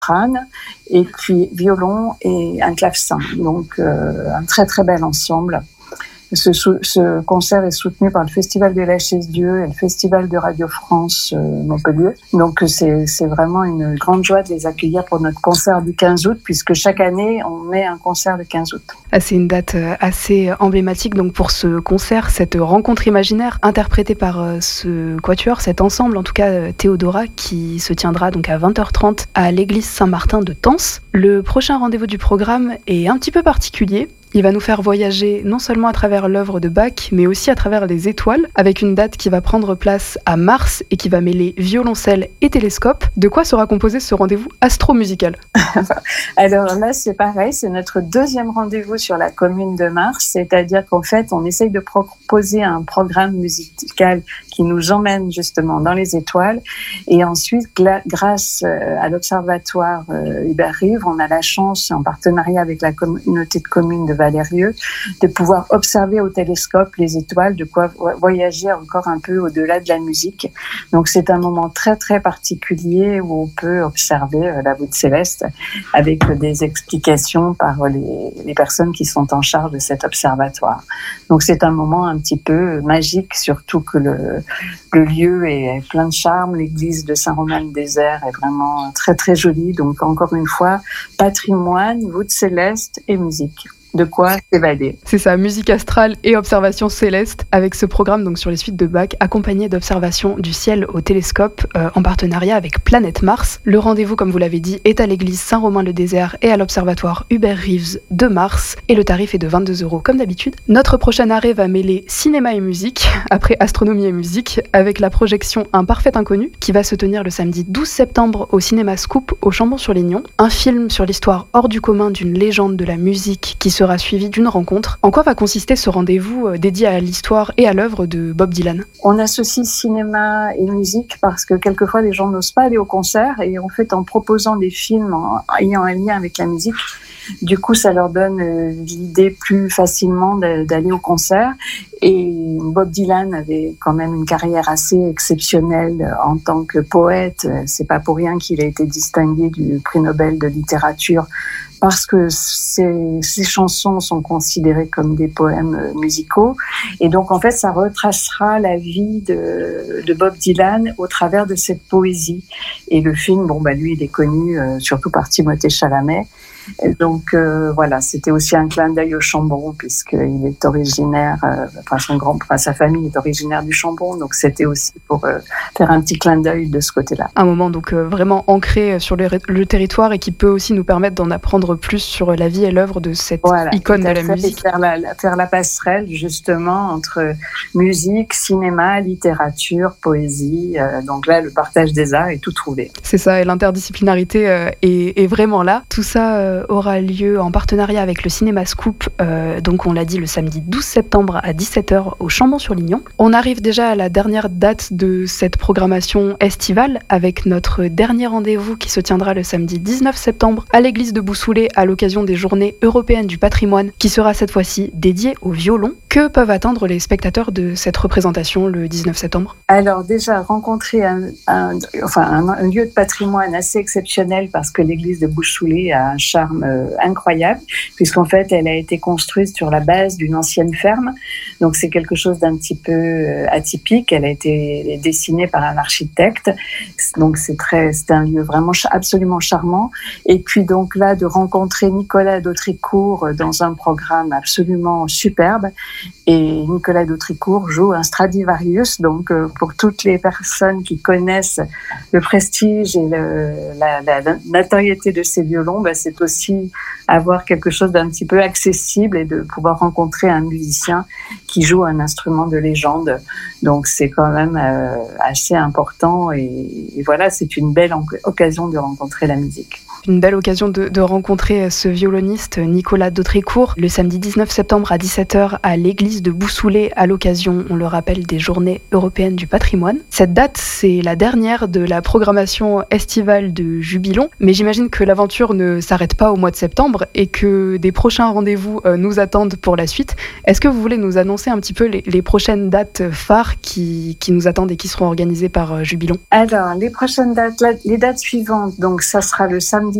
soprane, et puis violon et un clavecin. Donc un très très bel ensemble. Ce concert est soutenu par le Festival de la Chaise-Dieu et le Festival de Radio France Montpellier. Donc c'est vraiment une grande joie de les accueillir pour notre concert du 15 août, puisque chaque année on met un concert le 15 août. C'est une date assez emblématique donc pour ce concert, cette rencontre imaginaire interprétée par ce quatuor, cet ensemble en tout cas Théodora, qui se tiendra donc à 20h30 à l'église Saint-Martin de Tence. Le prochain rendez-vous du programme est un petit peu particulier. Il va nous faire voyager non seulement à travers l'œuvre de Bach, mais aussi à travers les étoiles, avec une date qui va prendre place à Mars et qui va mêler violoncelle et télescope. De quoi sera composé ce rendez-vous astro-musical ? Alors là, c'est pareil, c'est notre deuxième rendez-vous sur la commune de Mars, c'est-à-dire qu'en fait, on essaye de proposer un programme musical qui nous emmène justement dans les étoiles. Et ensuite, grâce à l'Observatoire Hubert Reeves, on a la chance, en partenariat avec la communauté de communes de Valérieux, de pouvoir observer au télescope les étoiles, de quoi voyager encore un peu au-delà de la musique. Donc c'est un moment très très particulier où on peut observer la voûte céleste avec des explications par les personnes qui sont en charge de cet observatoire. Donc c'est un moment un petit peu magique, surtout que le lieu est plein de charme. L'église de Saint-Romain-le-Désert est vraiment très très jolie. Donc encore une fois, patrimoine, voûte céleste et musique. De quoi s'évader. C'est ça, musique astrale et observation céleste, avec ce programme donc sur les suites de Bach, accompagné d'observations du ciel au télescope en partenariat avec Planète Mars. Le rendez-vous, comme vous l'avez dit, est à l'église Saint-Romain-le-Désert et à l'observatoire Hubert Reeves de Mars, et le tarif est de 22 € comme d'habitude. Notre prochain arrêt va mêler cinéma et musique, après astronomie et musique, avec la projection Un parfait inconnu, qui va se tenir le samedi 12 septembre au cinéma Scoop au Chambon-sur-Lignon. Un film sur l'histoire hors du commun d'une légende de la musique qui sera suivi d'une rencontre. En quoi va consister ce rendez-vous dédié à l'histoire et à l'œuvre de Bob Dylan ? On associe cinéma et musique parce que quelquefois les gens n'osent pas aller au concert, et en fait en proposant des films ayant un lien avec la musique, du coup ça leur donne l'idée plus facilement d'aller au concert. Et Bob Dylan avait quand même une carrière assez exceptionnelle en tant que poète. C'est pas pour rien qu'il a été distingué du prix Nobel de littérature, parce que ces chansons sont considérées comme des poèmes musicaux. Et donc, en fait, ça retracera la vie de Bob Dylan au travers de cette poésie. Et le film, lui, il est connu surtout par Timothée Chalamet. Et donc, voilà, c'était aussi un clin d'œil au Chambon, puisqu'il est originaire, sa famille est originaire du Chambon. Donc, c'était aussi pour faire un petit clin d'œil de ce côté-là. Un moment donc vraiment ancré sur le territoire, et qui peut aussi nous permettre d'en apprendre plus sur la vie et l'œuvre de cette icône de la musique. Faire la passerelle justement entre musique, cinéma, littérature, poésie. Donc là, le partage des arts est tout trouvé. C'est ça, et l'interdisciplinarité est vraiment là. Tout ça aura lieu en partenariat avec le cinéma Scoop, donc on l'a dit, le samedi 12 septembre à 17h au Chambon-sur-Lignon. On arrive déjà à la dernière date de cette programmation estivale, avec notre dernier rendez-vous qui se tiendra le samedi 19 septembre à l'église de Boussoulet à l'occasion des Journées européennes du patrimoine, qui sera cette fois-ci dédiée au violon. Que peuvent attendre les spectateurs de cette représentation le 19 septembre ? Alors déjà, rencontrer un lieu de patrimoine assez exceptionnel, parce que l'église de Boussoulet a un charme incroyable, puisqu'en fait elle a été construite sur la base d'une ancienne ferme. Donc c'est quelque chose d'un petit peu atypique. Elle a été dessinée par un architecte. Donc c'est un lieu vraiment absolument charmant. Et puis donc là, de rencontrer Nicolas d'Autricourt dans un programme absolument superbe. Et Nicolas d'Autricourt joue un Stradivarius. Donc pour toutes les personnes qui connaissent le prestige et la notoriété de ces violons, c'est aussi avoir quelque chose d'un petit peu accessible, et de pouvoir rencontrer un musicien qui joue un instrument de légende. Donc c'est quand même assez important, et voilà, c'est une belle occasion de rencontrer la musique. Une belle occasion de rencontrer ce violoniste Nicolas d'Autricourt le samedi 19 septembre à 17h à l'église l'église de Boussoulé à l'occasion, on le rappelle, des Journées européennes du patrimoine. Cette date, c'est la dernière de la programmation estivale de Jubilon, mais j'imagine que l'aventure ne s'arrête pas au mois de septembre et que des prochains rendez-vous nous attendent pour la suite. Est-ce que vous voulez nous annoncer un petit peu les prochaines dates phares qui nous attendent et qui seront organisées par Jubilon ? Alors, les prochaines dates, les dates suivantes, donc ça sera le samedi